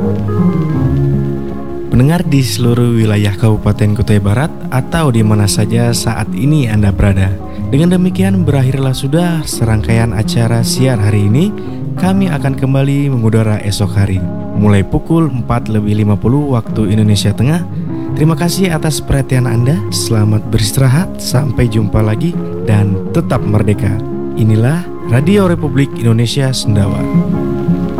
Pendengar di seluruh wilayah Kabupaten Kutai Barat atau di mana saja saat ini Anda berada. Dengan demikian berakhirlah sudah serangkaian acara siar hari ini. Kami akan kembali mengudara esok hari mulai pukul 4:50 waktu Indonesia Tengah. Terima kasih atas perhatian Anda. Selamat beristirahat, sampai jumpa lagi dan tetap merdeka. Inilah Radio Republik Indonesia Sendawa.